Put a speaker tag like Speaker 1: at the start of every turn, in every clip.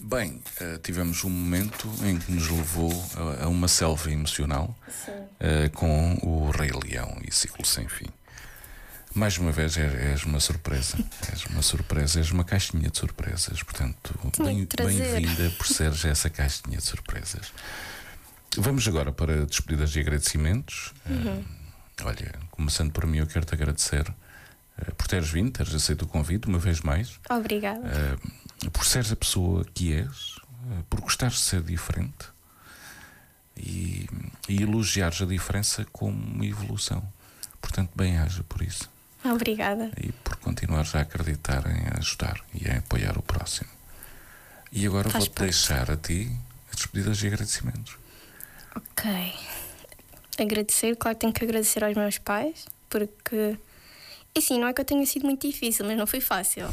Speaker 1: Bem, tivemos um momento em que nos levou a uma selfie emocional com o Rei Leão e Ciclo Sem Fim. Mais uma vez és uma surpresa. És uma surpresa, és uma caixinha de surpresas. Portanto, bem-vinda por seres essa caixinha de surpresas. Vamos agora para despedidas e agradecimentos. Olha, começando por mim, eu quero-te agradecer por teres vindo, teres aceito o convite uma vez mais.
Speaker 2: Obrigada.
Speaker 1: Por seres a pessoa que és, por gostares de ser diferente e elogiares a diferença como evolução. Portanto, bem-aja por isso.
Speaker 2: Obrigada.
Speaker 1: E por continuares a acreditar em ajudar e em apoiar o próximo. E agora vou-te deixar a ti as despedidas e agradecimentos.
Speaker 2: Ok. Agradecer, claro que tenho que agradecer aos meus pais, porque, assim, não é que eu tenha sido muito difícil, mas não foi fácil.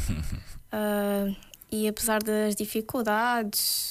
Speaker 2: E apesar das dificuldades,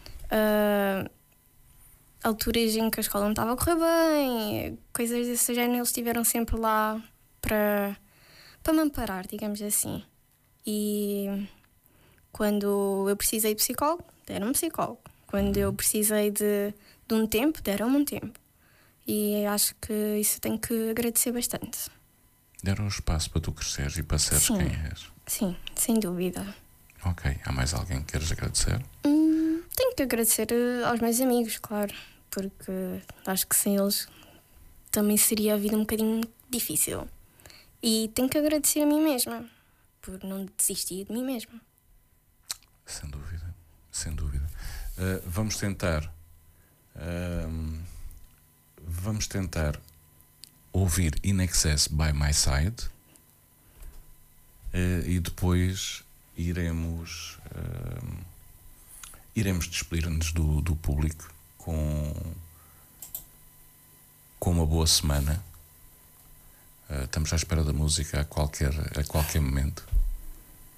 Speaker 2: alturas em que a escola não estava a correr bem, coisas desse género, eles estiveram sempre lá para me amparar, digamos assim. E quando eu precisei de psicólogo, deram-me psicólogo. Quando eu precisei de um tempo, deram-me um tempo. E acho que isso tenho que agradecer bastante.
Speaker 1: Deram um espaço para tu cresceres e para seres quem és.
Speaker 2: Sim, sem dúvida.
Speaker 1: Ok, há mais alguém que queres agradecer?
Speaker 2: Tenho que agradecer aos meus amigos, claro, porque acho que sem eles também seria a vida um bocadinho difícil. E tenho que agradecer a mim mesma por não desistir de mim mesma.
Speaker 1: Sem dúvida, sem dúvida. Vamos tentar ouvir In Excess by My Side e depois iremos despedir-nos do público com uma boa semana. Estamos à espera da música a qualquer momento.